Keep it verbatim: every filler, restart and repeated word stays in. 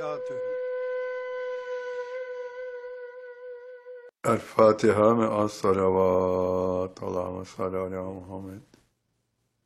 وبركاته. الفاتحة مع الصلوات اللهم صل على محمد